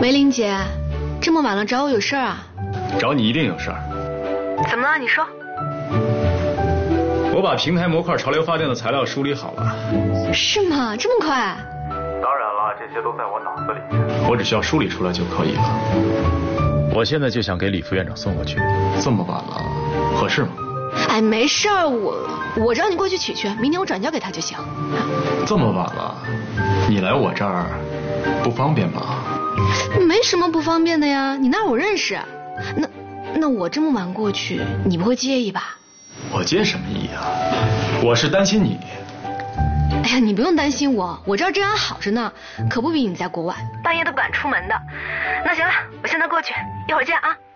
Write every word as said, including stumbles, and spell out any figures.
梅玲姐，这么晚了找我有事儿啊？ 找你一定有事儿。 怎么了？你说。 我把平台模块潮流发电的材料梳理好了。 是吗？这么快？ 当然了，这些都在我脑子里，我只需要梳理出来就可以了。我现在就想给李副院长送过去。这么晚了，合适吗？ 哎，没事儿，我我找你过去取去，明天我转交给他就行。 这么晚了，你来我这儿不方便吧？ 没什么不方便的呀，你那我认识。那那我这么晚过去，你不会介意吧？ 我介什么意啊？我是担心你。 哎呀，你不用担心我，我这儿治安好着呢，可不比你在国外半夜都不敢出门的。那行了，我现在过去，一会儿见啊。